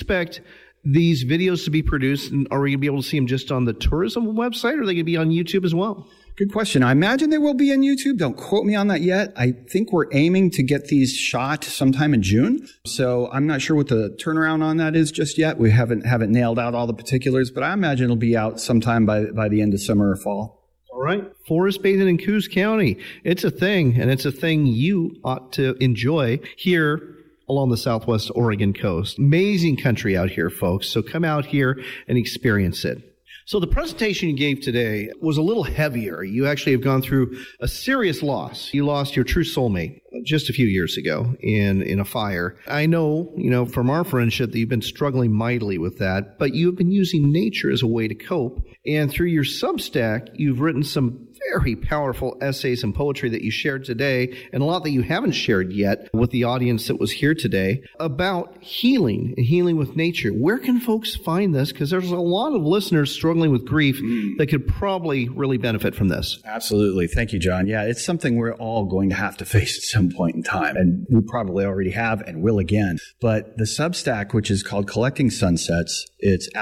expect these videos to be produced, and are we going to be able to see them just on the tourism website, or are they going to be on YouTube as well? Good question. I imagine they will be on YouTube. Don't quote me on that yet. I think we're aiming to get these shot sometime in June. So I'm not sure what the turnaround on that is just yet. We haven't nailed out all the particulars, but I imagine it'll be out sometime by the end of summer or fall. All right. Forest bathing in Coos County. It's a thing, and it's a thing you ought to enjoy here along the Southwest Oregon coast. Amazing country out here, folks. So come out here and experience it. So the presentation you gave today was a little heavier. You actually have gone through a serious loss. You lost your true soulmate just a few years ago in a fire. I know, from our friendship that you've been struggling mightily with that, but you've been using nature as a way to cope. And through your Substack, you've written some very powerful essays and poetry that you shared today, and a lot that you haven't shared yet with the audience that was here today about healing and healing with nature. Where can folks find this? Because there's a lot of listeners struggling with grief that could probably really benefit from this. Absolutely. Thank you, John. Yeah, it's something we're all going to have to face at some point in time, and we probably already have and will again. But the Substack, which is called Collecting Sunsets, it's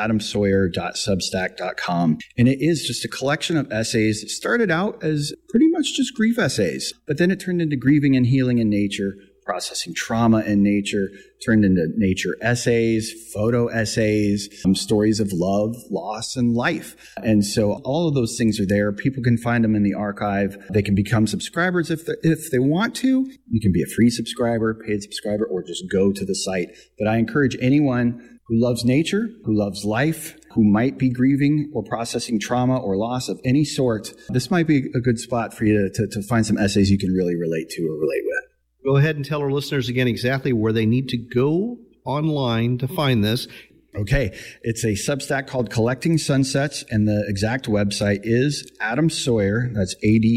adamsawyer.substack.com, and it is just a collection of essays that started out as pretty much just grief essays, but then it turned into grieving and healing in nature, processing trauma in nature, turned into nature essays, photo essays, stories of love, loss, and life. And so all of those things are there. People can find them in the archive. They can become subscribers if they want to. You can be a free subscriber, paid subscriber, or just go to the site. But I encourage anyone who loves nature, who loves life, who might be grieving or processing trauma or loss of any sort, this might be a good spot for you to find some essays you can really relate to or relate with. Go ahead and tell our listeners again exactly where they need to go online to find this. Okay. It's a Substack called Collecting Sunsets, and the exact website is Adam Sawyer, that's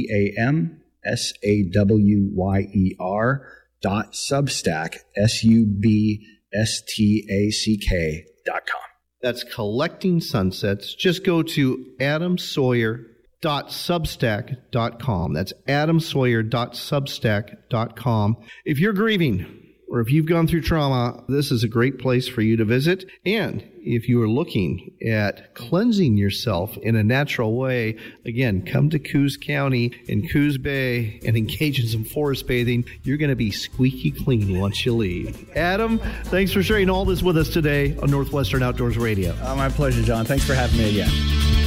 AdamSawyer.substack, SUBSTACK.com. That's Collecting Sunsets. Just go to adamsawyer.substack.com. That's adamsawyer.substack.com. If you're grieving or if you've gone through trauma, this is a great place for you to visit. And if you are looking at cleansing yourself in a natural way, again, come to Coos County and Coos Bay and engage in some forest bathing. You're going to be squeaky clean once you leave. Adam, thanks for sharing all this with us today on Northwestern Outdoors Radio. My pleasure, John. Thanks for having me again.